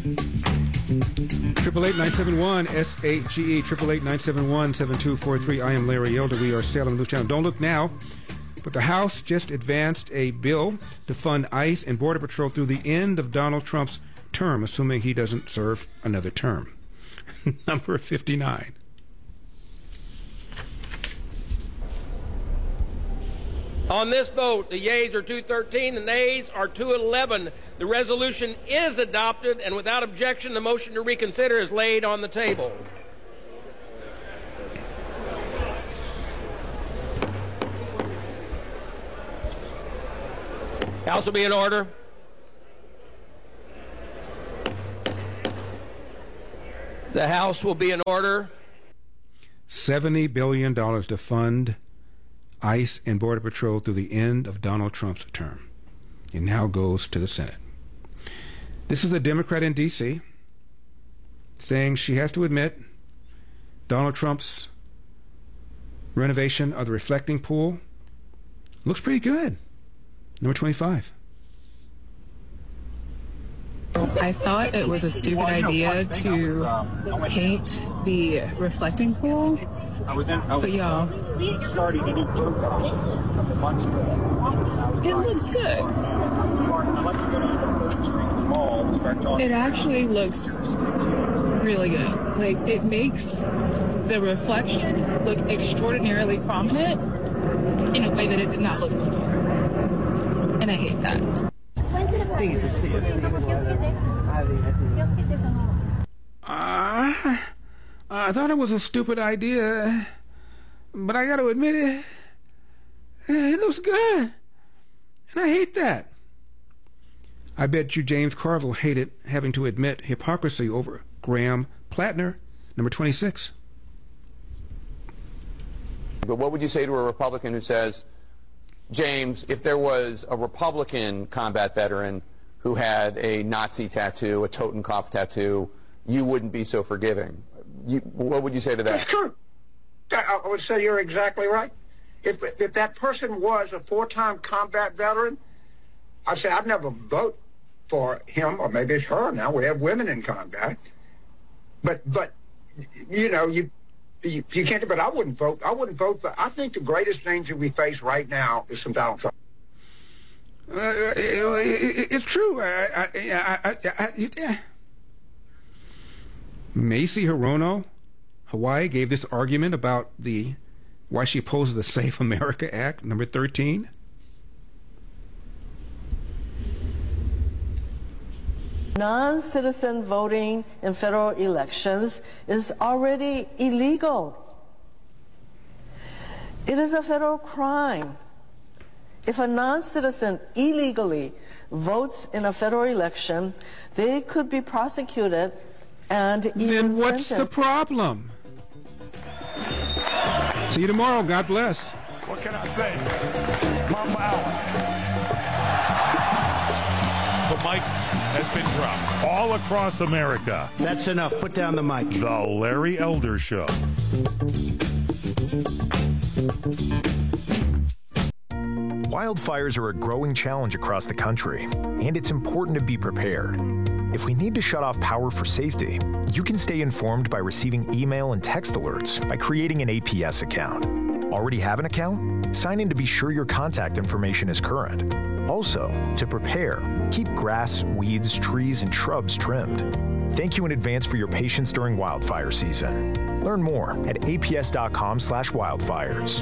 888-971-SAGE, 888-971-7243. I am Larry Elder. We are Salem News Channel. Don't look now, but the House just advanced a bill to fund ICE and Border Patrol through the end of Donald Trump's term, assuming he doesn't serve another term. Number 59. On this vote, the yeas are 213, the nays are 211. The resolution is adopted, and without objection, the motion to reconsider is laid on the table. House will be in order. The House will be in order. $70 billion to fund ICE and Border Patrol through the end of Donald Trump's term. It now goes to the Senate. This is a Democrat in D.C. saying she has to admit Donald Trump's renovation of the reflecting pool looks pretty good. Number 25. I thought it was a stupid idea to paint the reflecting pool, but y'all, it looks good. It actually looks really good. Like, it makes the reflection look extraordinarily prominent in a way that it did not look before. And I hate that. I thought it was a stupid idea, but I got to admit it looks good, and I hate that. I bet you James Carville hated having to admit hypocrisy over Graham Plattner. Number 26. But what would you say to a Republican who says, James, if there was a Republican combat veteran who had a Nazi tattoo, a Totenkopf tattoo, you wouldn't be so forgiving? What would you say to that? It's true. I would say you're exactly right. If that person was a 4-time combat veteran, I'd say I'd never vote for him, or maybe it's her now. We have women in combat. But you know, you can't, but I wouldn't vote. I wouldn't vote for, I think the greatest danger we face right now is from Donald Trump. It's true. Macy Hirono, Hawaii, gave this argument about why she opposes the Safe America Act, number 13. Non-citizen voting in federal elections is already illegal. It is a federal crime. If a non-citizen illegally votes in a federal election, they could be prosecuted and even Then what's sentenced. the problem? See you tomorrow. God bless. What can I say? Mamba out. The mic has been dropped all across America. That's enough. Put down the mic. The Larry Elder Show. Wildfires are a growing challenge across the country, and it's important to be prepared. If we need to shut off power for safety, you can stay informed by receiving email and text alerts by creating an APS account. Already have an account? Sign in to be sure your contact information is current. Also, to prepare, keep grass, weeds, trees, and shrubs trimmed. Thank you in advance for your patience during wildfire season. Learn more at aps.com/wildfires.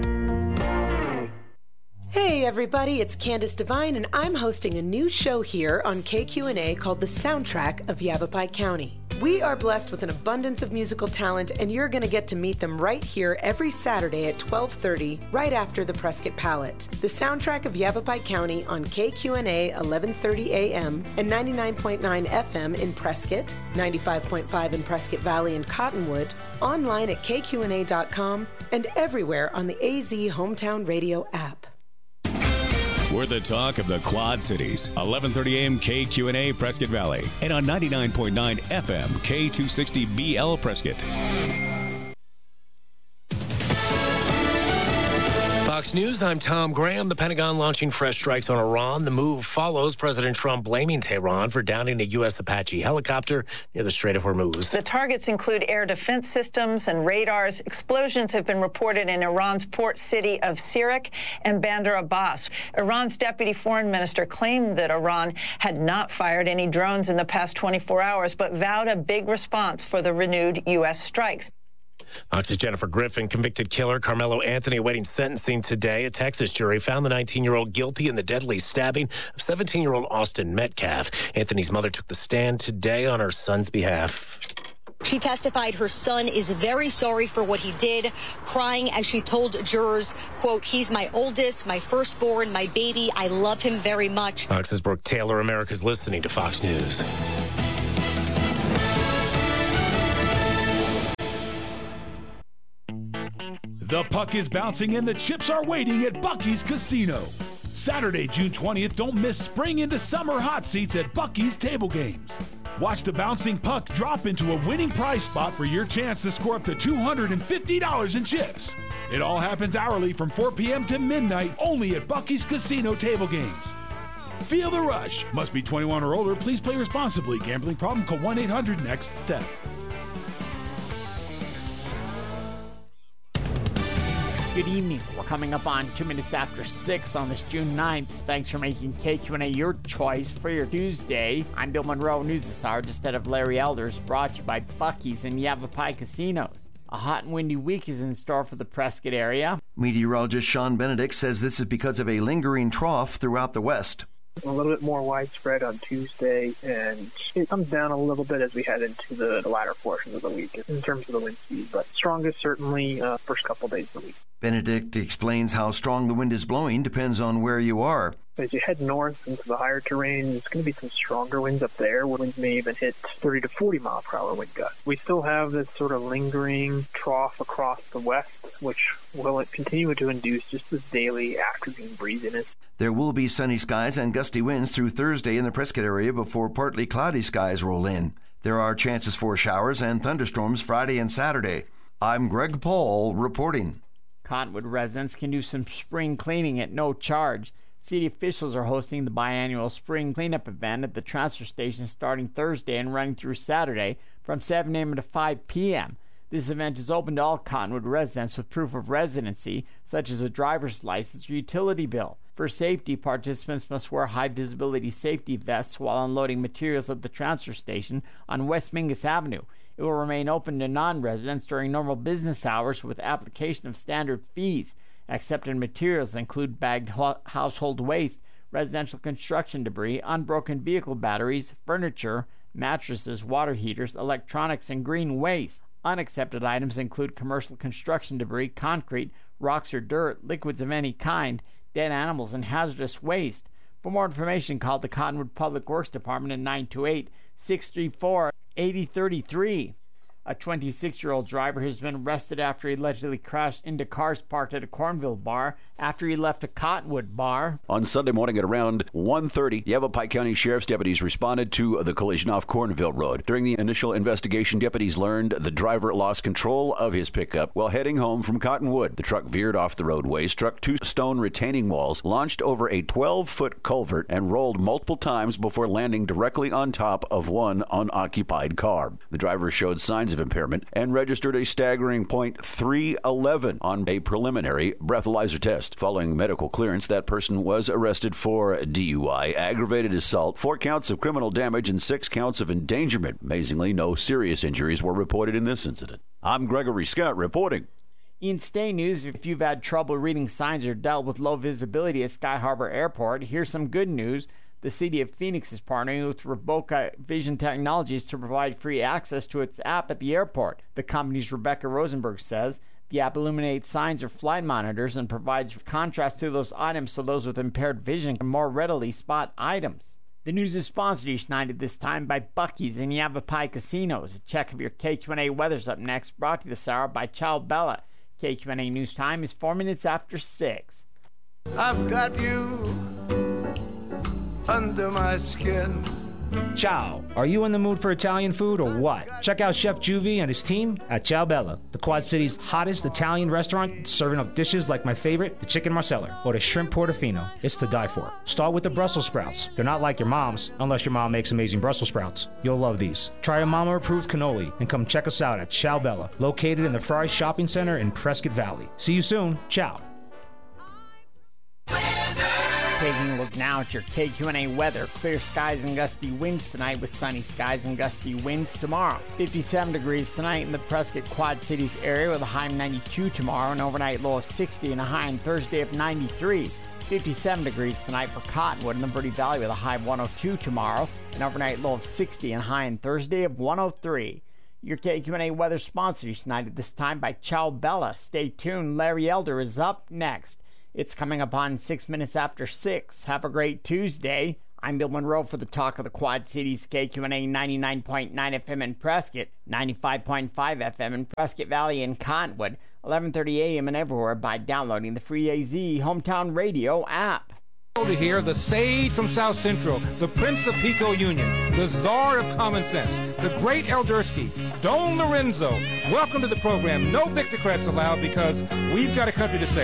Hey everybody, it's Candace Devine, and I'm hosting a new show here on KQNA called The Soundtrack of Yavapai County. We are blessed with an abundance of musical talent, and you're going to get to meet them right here every Saturday at 12:30, right after the Prescott Palette. The Soundtrack of Yavapai County on KQNA 1130 AM and 99.9 FM in Prescott, 95.5 in Prescott Valley and Cottonwood, online at kqna.com, and everywhere on the AZ Hometown Radio app. We're the talk of the Quad Cities. 1130 AM KQNA Prescott Valley and on 99.9 FM K260BL Prescott. Fox Fox News, I'm Tom Graham. The Pentagon launching fresh strikes on Iran. The move follows President Trump blaming Tehran for downing a U.S. Apache helicopter near the Strait of Hormuz. The targets include air defense systems and radars. Explosions have been reported in Iran's port city of Sirak and Bandar Abbas. Iran's deputy foreign minister claimed that Iran had not fired any drones in the past 24 hours, but vowed a big response for the renewed U.S. strikes. Fox's Jennifer Griffin, convicted killer Carmelo Anthony, awaiting sentencing today. A Texas jury found the 19-year-old guilty in the deadly stabbing of 17-year-old Austin Metcalf. Anthony's mother took the stand today on her son's behalf. She testified her son is very sorry for what he did, crying as she told jurors, quote, "He's my oldest, my firstborn, my baby. I love him very much." Fox's Brooke Taylor. America's listening to Fox News. The puck is bouncing and the chips are waiting at Buc-ee's Casino. Saturday, June 20th, don't miss spring into summer hot seats at Buc-ee's Table Games. Watch the bouncing puck drop into a winning prize spot for your chance to score up to $250 in chips. It all happens hourly from 4 p.m. to midnight only at Buc-ee's Casino Table Games. Feel the rush. Must be 21 or older. Please play responsibly. Gambling problem? Call 1-800-NEXT-STEP. Good evening. We're coming up on 2 minutes after 6 on this June 9th. Thanks for making KQNA your choice for your Tuesday. I'm Bill Monroe, News this hour, instead of Larry Elders, brought to you by Buc-ee's and Yavapai Casinos. A hot and windy week is in store for the Prescott area. Meteorologist Sean Benedict says this is because of a lingering trough throughout the west. A little bit more widespread on Tuesday, and it comes down a little bit as we head into the latter portions of the week in terms of the wind speed, but strongest certainly first couple days of the week. Benedict explains how strong the wind is blowing depends on where you are. As you head north into the higher terrain, there's going to be some stronger winds up there. Winds may even hit 30 to 40 mile per hour wind gusts. We still have this sort of lingering trough across the west, which will continue to induce just this daily afternoon breeziness. There will be sunny skies and gusty winds through Thursday in the Prescott area before partly cloudy skies roll in. There are chances for showers and thunderstorms Friday and Saturday. I'm Greg Paul reporting. Cottonwood residents can do some spring cleaning at no charge. City officials are hosting the biannual spring cleanup event at the transfer station starting Thursday and running through Saturday from 7 a.m. to 5 p.m. This event is open to all Cottonwood residents with proof of residency, such as a driver's license or utility bill. For safety, participants must wear high-visibility safety vests while unloading materials at the transfer station on West Mingus Avenue. It will remain open to non-residents during normal business hours with application of standard fees. Accepted materials include bagged household waste, residential construction debris, unbroken vehicle batteries, furniture, mattresses, water heaters, electronics, and green waste. Unaccepted items include commercial construction debris, concrete, rocks or dirt, liquids of any kind, dead animals, and hazardous waste. For more information, call the Cottonwood Public Works Department at 928-634-8033. A 26-year-old driver has been arrested after he allegedly crashed into cars parked at a Cornville bar after he left a Cottonwood bar. On Sunday morning at around 1:30, Yavapai County Sheriff's deputies responded to the collision off Cornville Road. During the initial investigation, deputies learned the driver lost control of his pickup while heading home from Cottonwood. The truck veered off the roadway, struck two stone retaining walls, launched over a 12-foot culvert, and rolled multiple times before landing directly on top of one unoccupied car. The driver showed signs of impairment and registered a staggering .311 on a preliminary breathalyzer test. Following medical clearance, that person was arrested for DUI, aggravated assault, 4 counts of criminal damage, and 6 counts of endangerment. Amazingly, no serious injuries were reported in this incident. I'm Gregory Scott reporting. In Stay News, if you've had trouble reading signs or dealt with low visibility at Sky Harbor Airport, here's some good news. The City of Phoenix is partnering with Roboca Vision Technologies to provide free access to its app at the airport. The company's Rebecca Rosenberg says the app illuminates signs or flight monitors and provides contrast to those items so those with impaired vision can more readily spot items. The news is sponsored each night at this time by Buc-ee's and Yavapai Casinos. A check of your KQNA weather's up next, brought to you this hour by Chow Bella. KQNA News Time is 4 minutes after 6. I've got you under my skin. Ciao. Are you in the mood for Italian food or what? Check out Chef Juvie and his team at Ciao Bella, the Quad City's hottest Italian restaurant, serving up dishes like my favorite, the chicken marsala, or the shrimp portofino. It's to die for. Start with the Brussels sprouts. They're not like your mom's, unless your mom makes amazing Brussels sprouts. You'll love these. Try a mama-approved cannoli and come check us out at Ciao Bella, located in the Fry Shopping Center in Prescott Valley. See you soon. Ciao. Taking a look now at your KQNA weather. Clear skies and gusty winds tonight with sunny skies and gusty winds tomorrow. 57 degrees tonight in the Prescott Quad Cities area with a high of 92 tomorrow, an overnight low of 60 and a high on Thursday of 93. 57 degrees tonight for Cottonwood in the Verde Valley with a high of 102 tomorrow, an overnight low of 60 and a high on Thursday of 103. Your KQNA weather sponsored tonight at this time by Ciao Bella. Stay tuned. Larry Elder is up next. It's coming up on 6 minutes after 6. Have a great Tuesday. I'm Bill Monroe for the Talk of the Quad Cities, KQNA 99.9 FM in Prescott, 95.5 FM in Prescott Valley and Cottonwood, 11:30 a.m. and everywhere by downloading the free AZ Hometown Radio app. To hear the sage from South Central, the Prince of Pico Union, the Czar of Common Sense, the great Eldersky, Don Lorenzo. Welcome to the program. No Victocrats allowed because we've got a country to save.